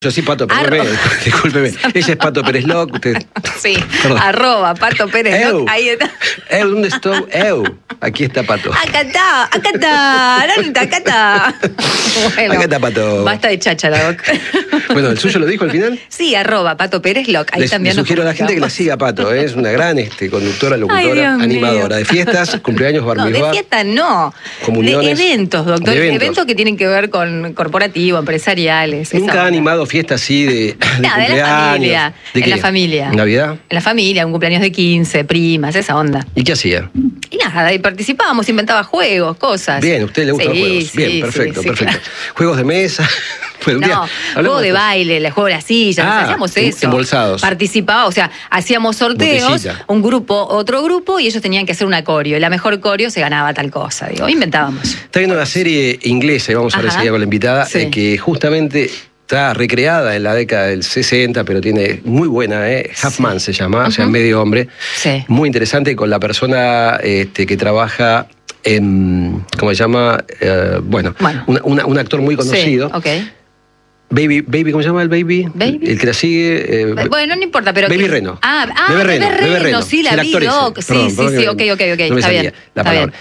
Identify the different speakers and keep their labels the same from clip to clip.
Speaker 1: Yo sí, Pato, perdóneme, discúlpeme. Ella es Pato Pérez Loc, usted...
Speaker 2: Sí,
Speaker 1: Perdón.
Speaker 2: @Pato Pérez Loc, ahí está.
Speaker 1: ¿Dónde está? Aquí está Pato.
Speaker 2: Acá está, acá está. Bueno,
Speaker 1: Acá está Pato.
Speaker 2: Basta de cháchara, Doc.
Speaker 1: Bueno, ¿el suyo lo dijo al final?
Speaker 2: Sí, @Pato Pérez Loc, ahí también
Speaker 1: le
Speaker 2: nos
Speaker 1: sugiero a la gente que la siga, Pato. Es una gran conductora, locutora, animadora de fiestas, cumpleaños, bar
Speaker 2: No,
Speaker 1: mitzvah.
Speaker 2: de fiesta no.
Speaker 1: Comuniones.
Speaker 2: De eventos, doctor.
Speaker 1: De
Speaker 2: Eventos que tienen que ver con corporativo, empresariales.
Speaker 1: Nunca ha animado fiestas así de
Speaker 2: Nada,
Speaker 1: cumpleaños.
Speaker 2: de la familia.
Speaker 1: ¿De
Speaker 2: en
Speaker 1: qué?
Speaker 2: la familia.
Speaker 1: ¿Navidad?
Speaker 2: En la familia, un cumpleaños de 15, primas, esa onda.
Speaker 1: ¿Y qué hacía?
Speaker 2: Y nada, y participábamos, inventaba juegos, cosas.
Speaker 1: Bien, ¿a usted le gustan los juegos?
Speaker 2: Sí,
Speaker 1: Bien, perfecto,
Speaker 2: sí,
Speaker 1: perfecto.
Speaker 2: claro.
Speaker 1: ¿Juegos de mesa? Bueno, un día
Speaker 2: No,
Speaker 1: hablamos
Speaker 2: juego de
Speaker 1: esto.
Speaker 2: baile, el juego de las sillas, hacíamos eso.
Speaker 1: Embolsados.
Speaker 2: Participaba, o sea, hacíamos sorteos,
Speaker 1: Botellita.
Speaker 2: un grupo, otro grupo, y ellos tenían que hacer un acorio. Y la mejor coreo se ganaba tal cosa, digo, inventábamos.
Speaker 1: Está viendo una serie inglesa, y vamos a ver
Speaker 2: Ajá.
Speaker 1: enseguida con la invitada,
Speaker 2: Sí.
Speaker 1: que justamente está recreada en la década del 60, pero tiene muy buena, Half Man se llama, o sea, medio hombre.
Speaker 2: Sí.
Speaker 1: Muy interesante con la persona que trabaja en, ¿cómo se llama? Bueno, un actor muy conocido.
Speaker 2: Sí, ok.
Speaker 1: Baby, ¿cómo se llama el Baby?
Speaker 2: ¿Baby?
Speaker 1: El que la sigue.
Speaker 2: Bueno, no importa, pero...
Speaker 1: Baby Reno.
Speaker 2: Bebé Reno, sí, la
Speaker 1: el
Speaker 2: vi,
Speaker 1: actor ese.
Speaker 2: Doc. Sí,
Speaker 1: Perdón,
Speaker 2: sí,
Speaker 1: perdón
Speaker 2: sí,
Speaker 1: que
Speaker 2: ok,
Speaker 1: no me
Speaker 2: está
Speaker 1: salía
Speaker 2: bien.
Speaker 1: la
Speaker 2: Está
Speaker 1: palabra.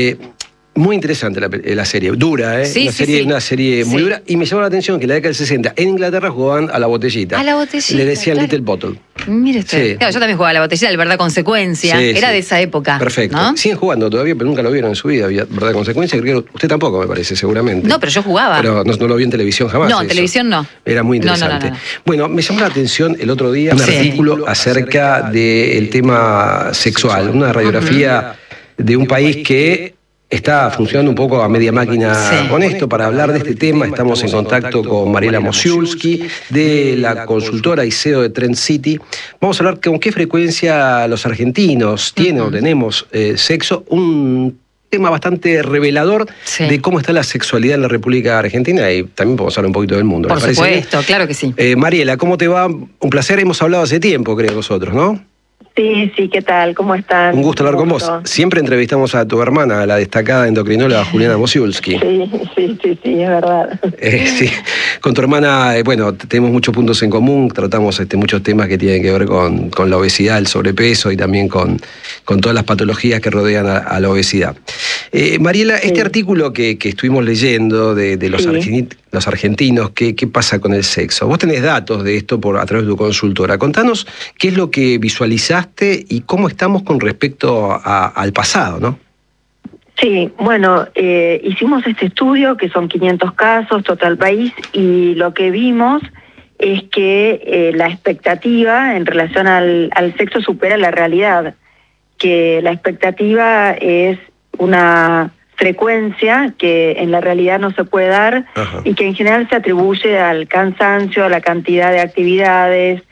Speaker 1: Muy interesante la serie, dura,
Speaker 2: Sí,
Speaker 1: una
Speaker 2: sí,
Speaker 1: serie,
Speaker 2: sí.
Speaker 1: una serie muy
Speaker 2: Sí.
Speaker 1: dura. Y me llamó la atención que en la década del 60 en Inglaterra jugaban a la botellita.
Speaker 2: A la botellita,
Speaker 1: Le decían
Speaker 2: claro.
Speaker 1: Little Bottle.
Speaker 2: Mire usted.
Speaker 1: Sí.
Speaker 2: Claro, yo también jugaba a la botellita, el verdad consecuencia.
Speaker 1: Sí,
Speaker 2: Era
Speaker 1: sí.
Speaker 2: de esa época.
Speaker 1: Perfecto.
Speaker 2: ¿no?
Speaker 1: Siguen jugando todavía, pero nunca lo vieron en su vida, ¿verdad? Consecuencia, creo que usted tampoco, me parece, seguramente.
Speaker 2: No, pero yo jugaba.
Speaker 1: Pero no lo vi en televisión jamás.
Speaker 2: No, en
Speaker 1: eso.
Speaker 2: televisión no.
Speaker 1: Era muy
Speaker 2: No,
Speaker 1: interesante.
Speaker 2: no.
Speaker 1: Bueno, me llamó la atención el otro día un
Speaker 2: Sí.
Speaker 1: artículo acerca del tema sexual, una radiografía de un país que está funcionando un poco a media máquina
Speaker 2: Sí.
Speaker 1: con esto. Para hablar de este tema estamos en contacto con Mariela Mosiulski, de la consultora y CEO de Trend City. Vamos a hablar con qué frecuencia los argentinos tienen o tenemos sexo, un tema bastante revelador de cómo está la sexualidad en la República Argentina y también podemos hablar un poquito del mundo.
Speaker 2: Por
Speaker 1: ¿le parece
Speaker 2: supuesto,
Speaker 1: bien?
Speaker 2: claro que sí.
Speaker 1: Mariela, ¿cómo te va? Un placer, hemos hablado hace tiempo, creo, nosotros, ¿no?
Speaker 3: Sí, ¿qué tal? ¿Cómo están?
Speaker 1: Un gusto hablar con vos. Siempre entrevistamos a tu hermana, a la destacada endocrinóloga Juliana Mosiulski.
Speaker 3: Sí, es verdad.
Speaker 1: Sí, con tu hermana, bueno, tenemos muchos puntos en común, tratamos muchos temas que tienen que ver con la obesidad, el sobrepeso y también con todas las patologías que rodean a la obesidad. Mariela, este artículo que estuvimos leyendo de los argentinos, ¿qué pasa con el sexo? Vos tenés datos de esto a través de tu consultora. Contanos qué es lo que visualizaste y cómo estamos con respecto al pasado, ¿no?
Speaker 3: Sí, bueno, hicimos este estudio, que son 500 casos, total país, y lo que vimos es que la expectativa en relación al sexo supera la realidad, que la expectativa es una frecuencia que en la realidad no se puede dar. Ajá. Y que en general se atribuye al cansancio, a la cantidad de actividades,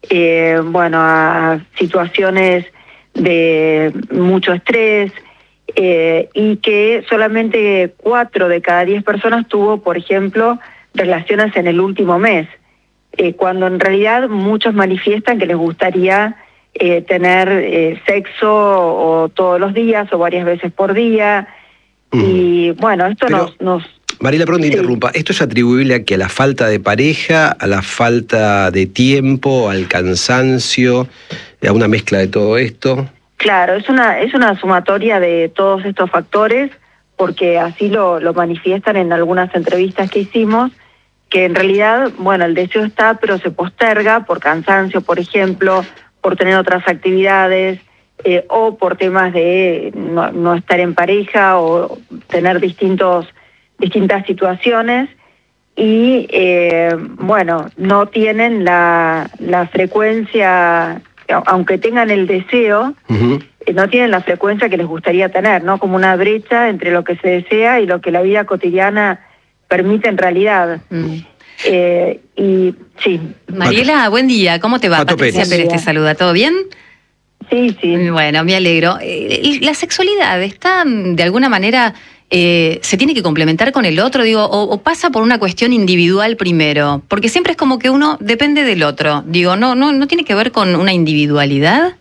Speaker 3: a situaciones de mucho estrés, y que solamente 4 de cada 10 personas tuvo, por ejemplo, relaciones en el último mes, cuando en realidad muchos manifiestan que les gustaría tener sexo o todos los días o varias veces por día. Y bueno, esto nos
Speaker 1: Mariela, perdón, te interrumpa. ¿Esto es atribuible a la falta de pareja, a la falta de tiempo, al cansancio, a una mezcla de todo esto?
Speaker 3: Claro, es una sumatoria de todos estos factores, porque así lo manifiestan en algunas entrevistas que hicimos, que en realidad, el deseo está, pero se posterga por cansancio, por ejemplo, por tener otras actividades, o por temas de no estar en pareja o tener distintas situaciones, y no tienen la frecuencia, aunque tengan el deseo, no tienen la frecuencia que les gustaría tener, ¿no? Como una brecha entre lo que se desea y lo que la vida cotidiana permite en realidad. Y sí.
Speaker 2: Mariela, buen día, ¿cómo te va?
Speaker 1: Pato
Speaker 2: Patricia Pérez te saluda, ¿todo bien?
Speaker 3: Sí.
Speaker 2: Bueno, me alegro. ¿La sexualidad está, de alguna manera, se tiene que complementar con el otro? Digo, o pasa por una cuestión individual primero? Porque siempre es como que uno depende del otro. Digo, ¿no tiene que ver con una individualidad?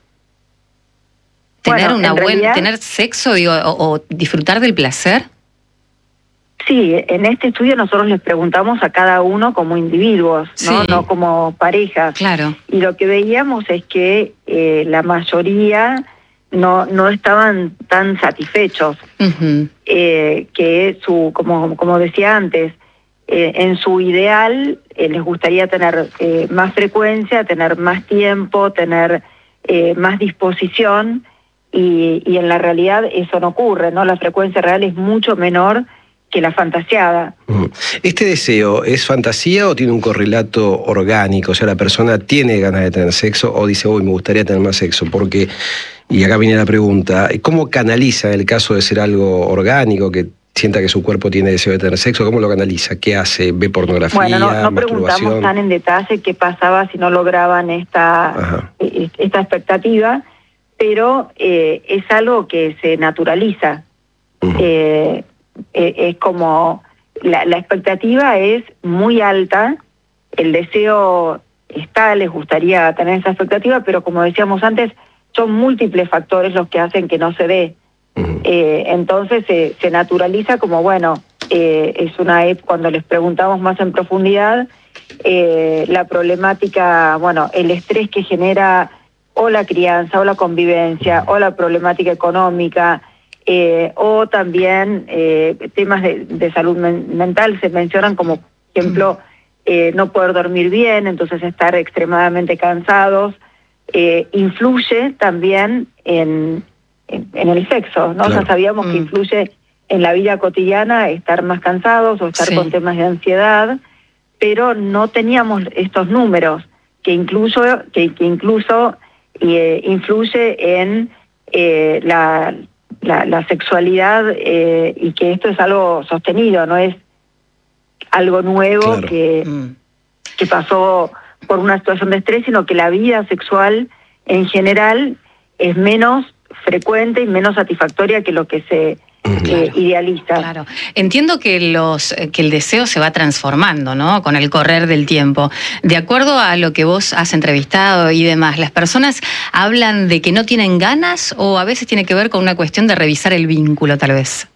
Speaker 2: ¿Tener tener sexo, digo, o disfrutar del placer?
Speaker 3: Sí, en este estudio nosotros les preguntamos a cada uno como individuos, ¿no?
Speaker 2: Sí.
Speaker 3: No como parejas.
Speaker 2: Claro.
Speaker 3: Y lo que veíamos es que la mayoría no estaban tan satisfechos,
Speaker 2: Ujú.
Speaker 3: que como decía antes, en su ideal les gustaría tener más frecuencia, tener más tiempo, tener más disposición, y en la realidad eso no ocurre, ¿no? La frecuencia real es mucho menor que la fantaseada.
Speaker 1: ¿Este deseo es fantasía o tiene un correlato orgánico? O sea, la persona tiene ganas de tener sexo o dice, uy, me gustaría tener más sexo. Porque, y acá viene la pregunta, ¿cómo canaliza el caso de ser algo orgánico, que sienta que su cuerpo tiene deseo de tener sexo? ¿Cómo lo canaliza? ¿Qué hace? ¿Ve pornografía?
Speaker 3: Bueno, no
Speaker 1: masturbación?
Speaker 3: preguntamos tan en detalle qué pasaba si no lograban esta expectativa, pero es algo que se naturaliza.
Speaker 1: Uh-huh.
Speaker 3: Es como la expectativa es muy alta, el deseo está, les gustaría tener esa expectativa, pero como decíamos antes, son múltiples factores los que hacen que no se dé.
Speaker 1: Uh-huh.
Speaker 3: Entonces se naturaliza como, bueno, es cuando les preguntamos más en profundidad, la problemática, bueno, el estrés que genera o la crianza o la convivencia o la problemática económica, o también temas de salud mental se mencionan como, por ejemplo, no poder dormir bien, entonces estar extremadamente cansados, influye también en el sexo, ¿no?
Speaker 1: Claro.
Speaker 3: Ya sabíamos que influye en la vida cotidiana estar más cansados o estar con temas de ansiedad, pero no teníamos estos números que incluso influye en la sexualidad, y que esto es algo sostenido, no es algo nuevo. Claro. que pasó por una situación de estrés, sino que la vida sexual en general es menos frecuente y menos satisfactoria que lo que se idealiza.
Speaker 2: Claro. Entiendo que el deseo se va transformando, ¿no? Con el correr del tiempo. De acuerdo a lo que vos has entrevistado y demás, ¿las personas hablan de que no tienen ganas o a veces tiene que ver con una cuestión de revisar el vínculo, tal vez?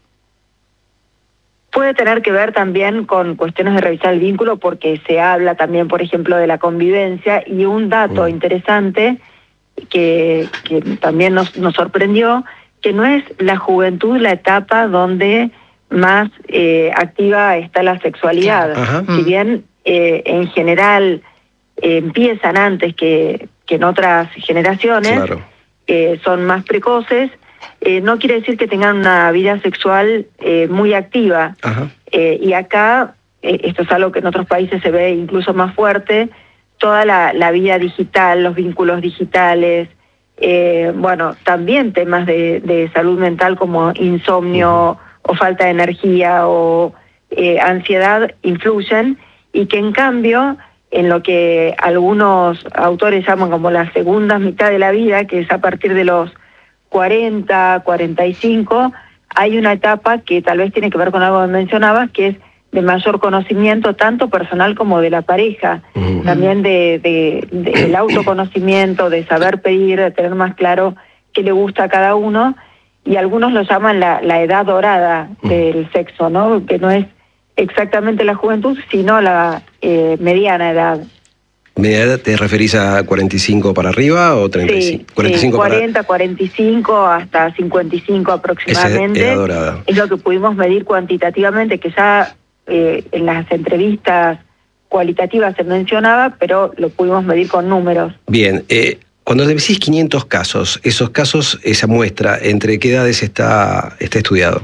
Speaker 3: Puede tener que ver también con cuestiones de revisar el vínculo, porque se habla también, por ejemplo, de la convivencia, y un dato interesante que también nos sorprendió, que no es la juventud la etapa donde más activa está la sexualidad. Ajá. Si bien en general empiezan antes que en otras generaciones, claro, son más precoces, no quiere decir que tengan una vida sexual muy activa. Y acá, esto es algo que en otros países se ve incluso más fuerte, toda la vida digital, los vínculos digitales, bueno, también temas de salud mental como insomnio o falta de energía o ansiedad influyen, y que en cambio en lo que algunos autores llaman como la segunda mitad de la vida, que es a partir de los 40, 45, hay una etapa que tal vez tiene que ver con algo que mencionabas, que es de mayor conocimiento, tanto personal como de la pareja, también del autoconocimiento, de saber pedir, de tener más claro qué le gusta a cada uno, y algunos lo llaman la edad dorada del sexo, ¿no? Que no es exactamente la juventud, sino la mediana edad.
Speaker 1: ¿Media edad te referís a 45 para arriba o 35?
Speaker 3: Sí, 45 40, 45 hasta 55 aproximadamente.
Speaker 1: Esa edad dorada.
Speaker 3: Es lo que pudimos medir cuantitativamente, que ya en las entrevistas cualitativas se mencionaba, pero lo pudimos medir con números.
Speaker 1: Bien, cuando decís 500 casos, esos casos, esa muestra, ¿entre qué edades está estudiado?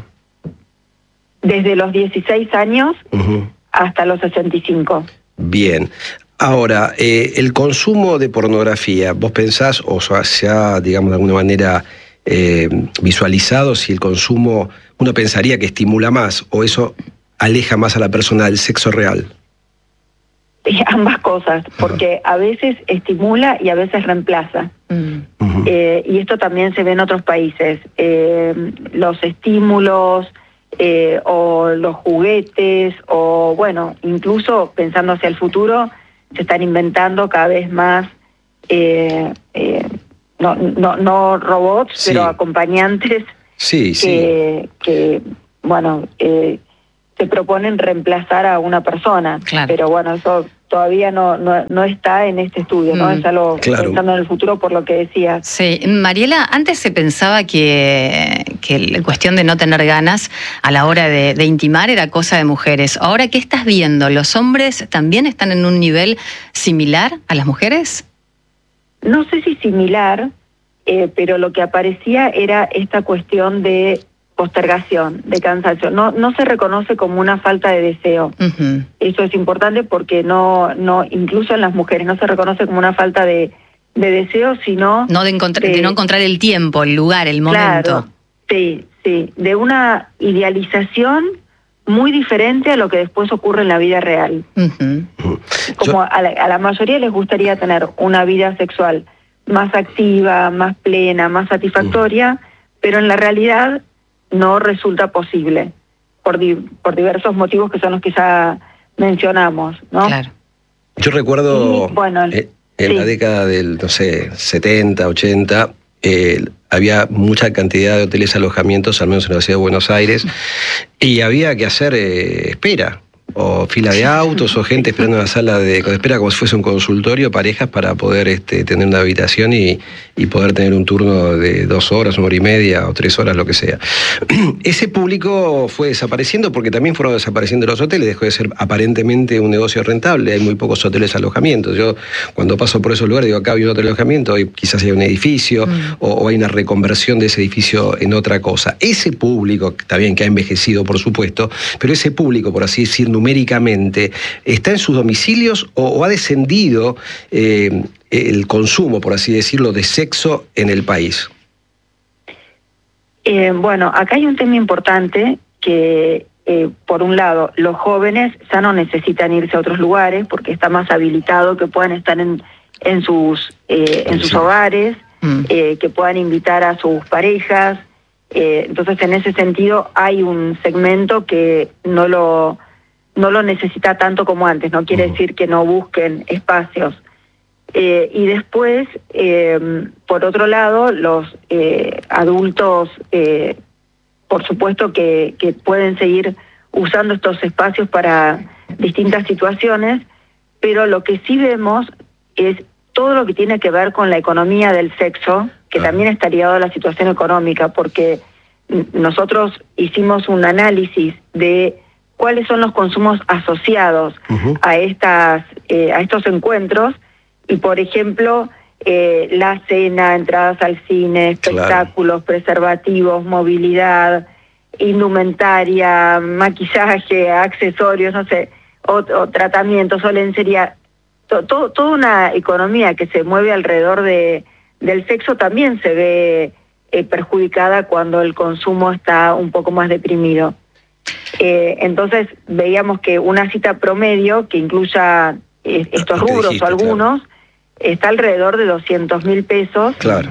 Speaker 3: Desde los 16 años hasta los 65.
Speaker 1: Bien. Ahora, el consumo de pornografía, ¿vos pensás, o se ha, digamos, de alguna manera visualizado si el consumo, uno pensaría que estimula más, o eso aleja más a la persona del sexo real?
Speaker 3: Ambas cosas, porque a veces estimula y a veces reemplaza. Y esto también se ve en otros países. Los estímulos o los juguetes, o bueno, incluso pensando hacia el futuro, se están inventando cada vez más, no robots, sí, pero acompañantes,
Speaker 1: sí,
Speaker 3: que bueno, se proponen reemplazar a una persona.
Speaker 2: Claro.
Speaker 3: Pero bueno, eso todavía no está en este estudio, ¿no? Es algo pensando en el futuro por lo que decías.
Speaker 2: Sí, Mariela, antes se pensaba que la cuestión de no tener ganas a la hora de intimar era cosa de mujeres. Ahora, ¿qué estás viendo? ¿Los hombres también están en un nivel similar a las mujeres?
Speaker 3: No sé si similar, pero lo que aparecía era esta cuestión de postergación, de cansancio. No se reconoce como una falta de deseo.
Speaker 2: Uh-huh.
Speaker 3: Eso es importante porque no incluso en las mujeres no se reconoce como una falta de deseo, sino
Speaker 2: de no encontrar el tiempo, el lugar, el momento.
Speaker 3: Claro, sí, de una idealización muy diferente a lo que después ocurre en la vida real.
Speaker 2: Uh-huh.
Speaker 3: Como a la mayoría les gustaría tener una vida sexual más activa, más plena, más satisfactoria, pero en la realidad no resulta posible por diversos motivos que son los que ya mencionamos, ¿no?
Speaker 2: Claro.
Speaker 1: Yo recuerdo en la década del, 70, 80, había mucha cantidad de hoteles alojamientos, al menos en la ciudad de Buenos Aires, y había que hacer espera, o fila de autos, o gente esperando en la sala de espera como si fuese un consultorio, parejas para poder tener una habitación y poder tener un turno de 2 horas, 1 hora y media o 3 horas, lo que sea. Ese público fue desapareciendo porque también fueron desapareciendo los hoteles, dejó de ser aparentemente un negocio rentable, hay muy pocos hoteles alojamientos. Yo cuando paso por esos lugares digo, acá hay un hotel alojamiento, hoy quizás hay un edificio o hay una reconversión de ese edificio en otra cosa. Ese público, está bien que ha envejecido por supuesto, pero ese público, por así decir, numéricamente, ¿está en sus domicilios o ha descendido el consumo, por así decirlo, de sexo en el país?
Speaker 3: Bueno, acá hay un tema importante que, por un lado, los jóvenes ya no necesitan irse a otros lugares porque está más habilitado que puedan estar en sus hogares, que puedan invitar a sus parejas. Entonces, en ese sentido, hay un segmento que no lo necesita tanto como antes. No quiere decir que no busquen espacios. Y después, por otro lado, los adultos, por supuesto que pueden seguir usando estos espacios para distintas situaciones, pero lo que sí vemos es todo lo que tiene que ver con la economía del sexo, que también está ligado a la situación económica, porque nosotros hicimos un análisis de cuáles son los consumos asociados a estos encuentros, y por ejemplo, la cena, entradas al cine, espectáculos, preservativos, movilidad, indumentaria, maquillaje, accesorios, no sé, o tratamientos, o lencería, toda una economía que se mueve alrededor del sexo también se ve perjudicada cuando el consumo está un poco más deprimido. Entonces veíamos que una cita promedio que incluya estos rubros o algunos está alrededor de 200.000 pesos. Claro.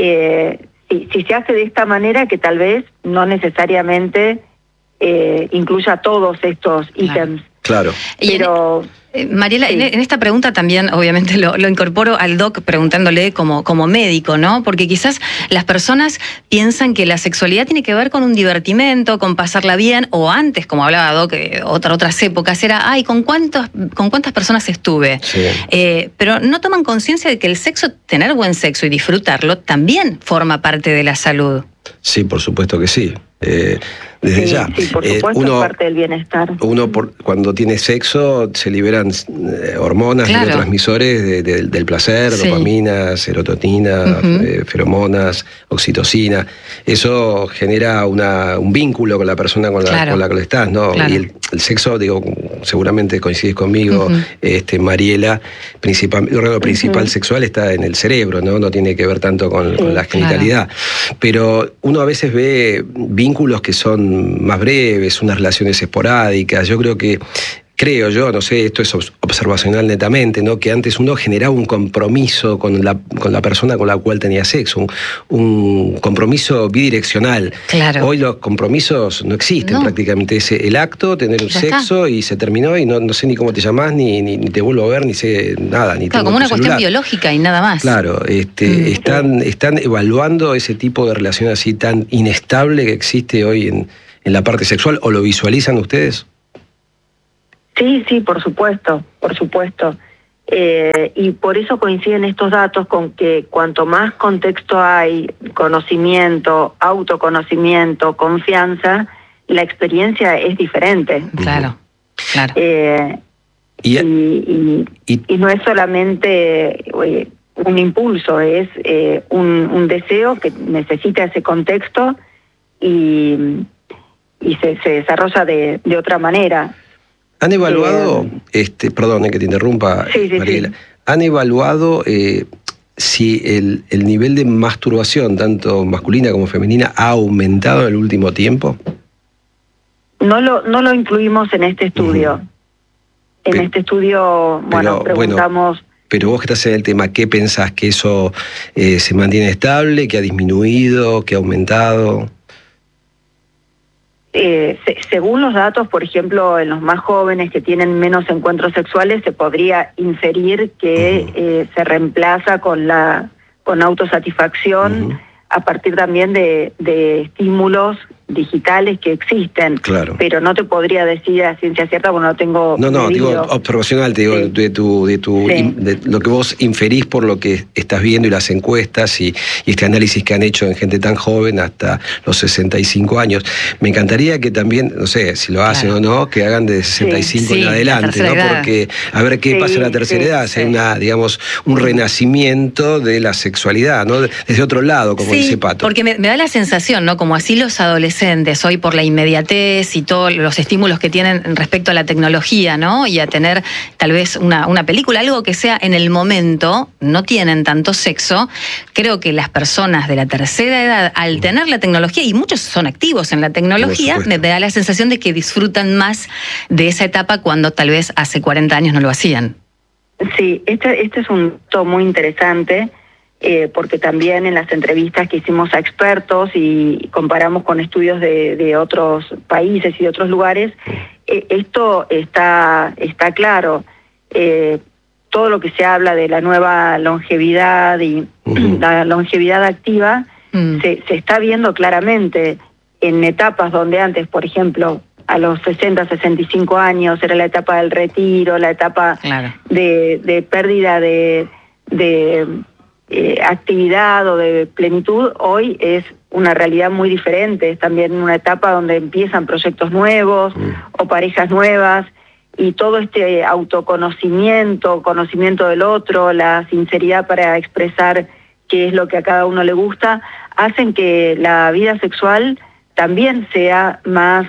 Speaker 3: Si se hace de esta manera, que tal vez no necesariamente incluya todos estos ítems.
Speaker 1: Claro.
Speaker 3: Pero
Speaker 2: Mariela, sí. en esta pregunta también obviamente lo incorporo al doc preguntándole como médico, ¿no? Porque quizás las personas piensan que la sexualidad tiene que ver con un divertimento, con pasarla bien, o antes, como hablaba doc, otras épocas, era, ¿con cuántas personas estuve? Sí. Pero no toman conciencia de que el sexo, tener buen sexo y disfrutarlo, también forma parte de la salud. Sí, por supuesto que sí. Desde ya. Sí, por supuesto, es parte del bienestar. Cuando tiene sexo se liberan hormonas, neurotransmisores del placer, dopamina, serotonina, feromonas, oxitocina. Eso genera un vínculo con la persona con la que estás, ¿no? Claro. Y el sexo, digo, seguramente coincides conmigo, Mariela, el órgano principal sexual está en el cerebro, ¿no? No tiene que ver tanto con la genitalidad. Pero uno a veces ve vínculos que son más breves, unas relaciones esporádicas. Creo yo, no sé, esto es observacional netamente, ¿no? Que antes uno generaba un compromiso con la persona con la cual tenía sexo, un compromiso bidireccional. Claro. Hoy los compromisos no existen prácticamente. Es el acto, tener un sexo y se terminó y no sé ni cómo te llamás, ni te vuelvo a ver, ni sé nada. Ni como una cuestión biológica y nada más. Claro, están evaluando ese tipo de relación así tan inestable que existe hoy en la parte sexual, ¿o lo visualizan ustedes?
Speaker 3: Sí, por supuesto, por supuesto. Y por eso coinciden estos datos con que cuanto más contexto hay, conocimiento, autoconocimiento, confianza, la experiencia es diferente.
Speaker 2: Claro, claro.
Speaker 3: Y no es solamente un impulso, es un deseo que necesita ese contexto y se desarrolla de otra manera.
Speaker 1: ¿Han evaluado, perdón que te interrumpa, Mariela, sí. ¿Han evaluado si el nivel de masturbación, tanto masculina como femenina, ha aumentado en el último tiempo?
Speaker 3: No lo incluimos en este estudio. En este estudio, preguntamos...
Speaker 1: Pero vos que estás en el tema, ¿qué pensás? ¿Que eso se mantiene estable, que ha disminuido, que ha aumentado?
Speaker 3: Según los datos, por ejemplo, en los más jóvenes que tienen menos encuentros sexuales, se podría inferir que se reemplaza con autosatisfacción a partir también de estímulos digitales que existen,
Speaker 1: claro.
Speaker 3: Pero no te podría decir a ciencia cierta, porque no tengo...
Speaker 1: No, digo observacional, te digo, sí. de lo que vos inferís por lo que estás viendo y las encuestas y este análisis que han hecho en gente tan joven hasta los 65 años. Me encantaría que también, no sé si lo hacen o no, que hagan de 65 en adelante, ¿no? Porque a ver qué pasa en la tercera edad, si hay un renacimiento de la sexualidad, ¿no? Desde otro lado, como dice Pato.
Speaker 2: Porque me da la sensación, ¿no? Como así los adolescentes hoy, por la inmediatez y todos los estímulos que tienen respecto a la tecnología, ¿no? Y a tener tal vez una película, algo que sea en el momento, no tienen tanto sexo. Creo que las personas de la tercera edad, al tener la tecnología, y muchos son activos en la tecnología, me da la sensación de que disfrutan más de esa etapa cuando tal vez hace 40 años no lo hacían.
Speaker 3: Sí, este es un punto muy interesante. Porque también en las entrevistas que hicimos a expertos y comparamos con estudios de otros países y de otros lugares, esto está claro. Todo lo que se habla de la nueva longevidad y la longevidad activa se está viendo claramente en etapas donde antes, por ejemplo, a los 60, 65 años era la etapa del retiro, la etapa de pérdida de actividad o de plenitud. Hoy es una realidad muy diferente, es también una etapa donde empiezan proyectos nuevos o parejas nuevas, y todo este autoconocimiento, conocimiento del otro, la sinceridad para expresar qué es lo que a cada uno le gusta, hacen que la vida sexual también sea más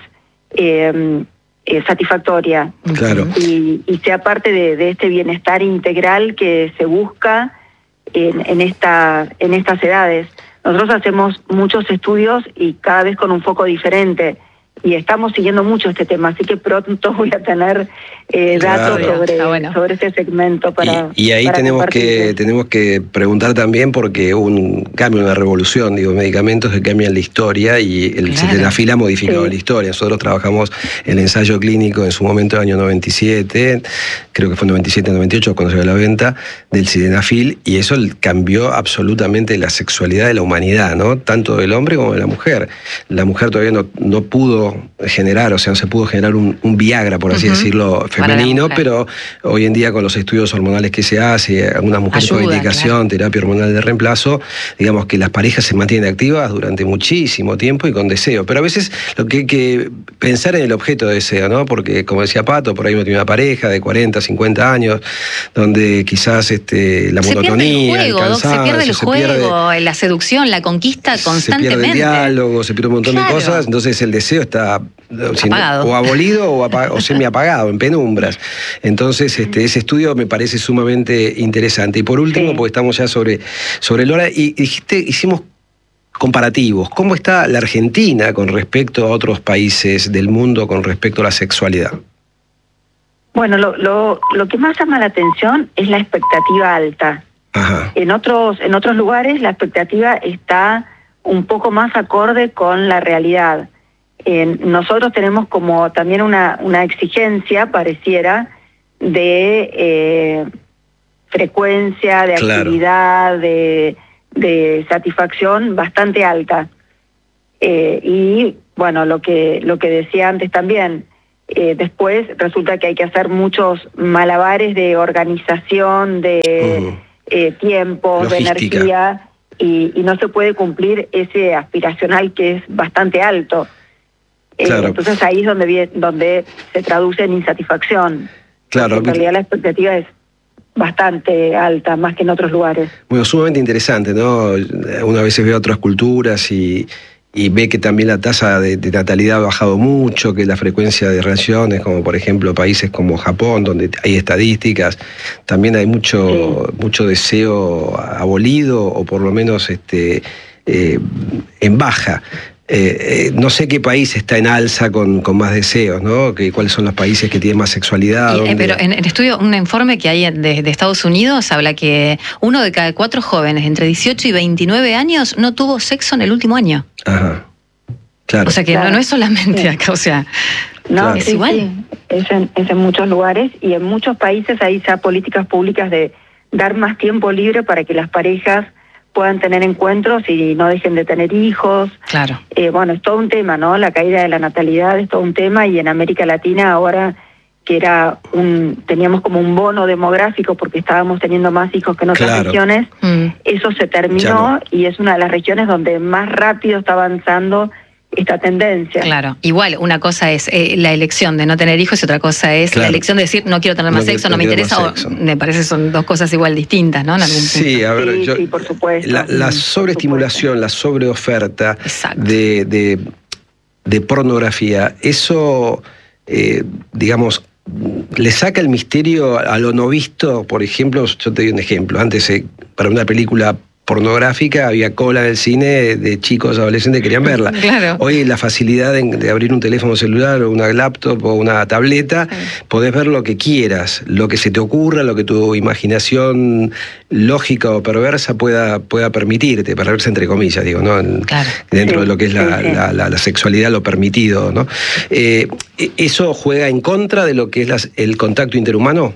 Speaker 3: satisfactoria.
Speaker 1: Claro.
Speaker 3: Y sea parte de este bienestar integral que se busca en estas edades. Nosotros hacemos muchos estudios y cada vez con un foco diferente, y estamos siguiendo mucho este tema, así que pronto voy a tener datos sobre este segmento para...
Speaker 1: Y ahí
Speaker 3: para
Speaker 1: tenemos que preguntar también, porque hubo un cambio, una revolución, medicamentos que cambian la historia, y el sildenafil ha modificado la historia. Nosotros trabajamos el ensayo clínico en su momento, el año 97, creo que fue 97-98 cuando se dio a la venta, del sildenafil, y eso cambió absolutamente la sexualidad de la humanidad, ¿no? Tanto del hombre como de la mujer. La mujer todavía no pudo generar, o sea, no se pudo generar un Viagra, por así decirlo, femenino, pero hoy en día con los estudios hormonales que se hace, algunas mujeres con indicación, terapia hormonal de reemplazo, digamos que las parejas se mantienen activas durante muchísimo tiempo y con deseo. Pero a veces lo que hay que pensar en el objeto de deseo, ¿no? Porque, como decía Pato, por ahí uno tiene una pareja de 40, 50 años, donde quizás la monotonía, el cansancio,
Speaker 2: se pierde el juego, la seducción, la conquista constantemente.
Speaker 1: Se pierde el diálogo, se pierde un montón de cosas, entonces el deseo está o abolido o semi-apagado, en penumbras. Entonces, ese estudio me parece sumamente interesante. Y por último, porque estamos ya sobre el hora, y hicimos comparativos. ¿Cómo está la Argentina con respecto a otros países del mundo con respecto a la sexualidad?
Speaker 3: Bueno, lo que más llama la atención es la expectativa alta.
Speaker 1: Ajá.
Speaker 3: En otros lugares la expectativa está un poco más acorde con la realidad. Nosotros tenemos como también una exigencia, pareciera, de frecuencia, de actividad, de satisfacción bastante alta. Y bueno, lo que decía antes también, después resulta que hay que hacer muchos malabares de organización, de tiempos, de energía, y no se puede cumplir ese aspiracional que es bastante alto.
Speaker 1: Claro.
Speaker 3: Entonces ahí es donde se traduce en insatisfacción.
Speaker 1: Claro.
Speaker 3: En realidad la expectativa es bastante alta, más que en otros lugares.
Speaker 1: Bueno, sumamente interesante, ¿no? Uno a veces ve otras culturas y ve que también la tasa de natalidad ha bajado mucho, que la frecuencia de relaciones, como por ejemplo países como Japón, donde hay estadísticas, también hay mucho deseo abolido, o por lo menos en baja. No sé qué país está en alza con más deseos, ¿no? ¿Cuáles son los países que tienen más sexualidad?
Speaker 2: Pero en el estudio, un informe que hay de Estados Unidos habla que 1 de cada 4 jóvenes entre 18 y 29 años no tuvo sexo en el último año.
Speaker 1: Ajá, claro.
Speaker 2: O sea que
Speaker 3: claro.
Speaker 2: no es solamente acá, o sea,
Speaker 3: no,
Speaker 2: es igual.
Speaker 3: Sí. Es en muchos lugares, y en muchos países hay ya políticas públicas de dar más tiempo libre para que las parejas puedan tener encuentros y no dejen de tener hijos.
Speaker 2: Claro.
Speaker 3: Bueno, es todo un tema, ¿no? La caída de la natalidad es todo un tema, y en América Latina ahora, que teníamos como un bono demográfico porque estábamos teniendo más hijos que en otras regiones, eso se terminó, y es una de las regiones donde más rápido está avanzando esta tendencia.
Speaker 2: Claro, igual una cosa es la elección de no tener hijos y otra cosa es la elección de decir no quiero tener más sexo, no me interesa, me parece que son dos cosas igual distintas, ¿no? En algún punto.
Speaker 1: Sí, a ver,
Speaker 3: sí, por supuesto.
Speaker 1: La sobreestimulación, la sobreoferta de pornografía, eso, digamos, le saca el misterio a lo no visto. Por ejemplo, yo te doy un ejemplo, antes para una película pornográfica había cola en el cine de chicos adolescentes que querían verla.
Speaker 2: Claro.
Speaker 1: Hoy la facilidad de abrir un teléfono celular o una laptop o una tableta, podés ver lo que quieras, lo que se te ocurra, lo que tu imaginación lógica o perversa pueda permitirte, perversa entre comillas, digo, ¿no? Dentro de lo que es la sexualidad, lo permitido, ¿no? ¿Eso juega en contra de lo que es el contacto interhumano?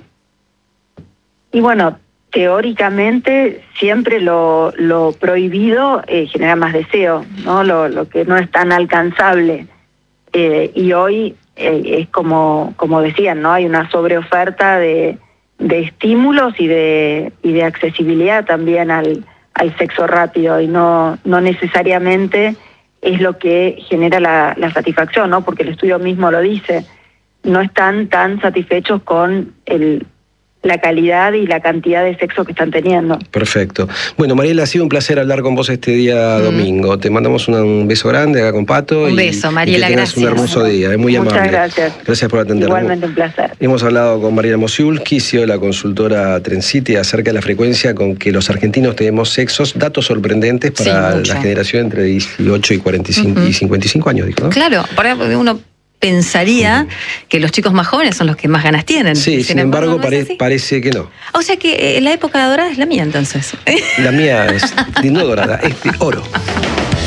Speaker 3: Y bueno, teóricamente siempre lo prohibido genera más deseo, ¿no? Lo que no es tan alcanzable. Y hoy es como decían, ¿no? Hay una sobreoferta de estímulos y de accesibilidad también al sexo rápido, y no necesariamente es lo que genera la satisfacción, ¿no? Porque el estudio mismo lo dice, no están tan satisfechos con la calidad y la cantidad de sexo que están teniendo.
Speaker 1: Perfecto. Bueno, Mariela, ha sido un placer hablar con vos este día domingo. Te mandamos un beso grande acá con Pato.
Speaker 2: Un beso, Mariela,
Speaker 1: y que tengas un hermoso día. Es muy amable.
Speaker 3: Muchas gracias.
Speaker 1: Gracias por atendernos.
Speaker 3: Igualmente un placer.
Speaker 1: Hemos hablado con Mariela Mosiulski, CEO de la consultora Trencity, acerca de la frecuencia con que los argentinos tenemos sexos, datos sorprendentes para la generación entre 18 y 45 y 55 años, dijo, ¿no?
Speaker 2: Claro, uno pensaría que los chicos más jóvenes son los que más ganas tienen.
Speaker 1: Sí, sin embargo, parece que no.
Speaker 2: O sea que la época dorada es la mía, entonces.
Speaker 1: La mía es no dorada, es de oro.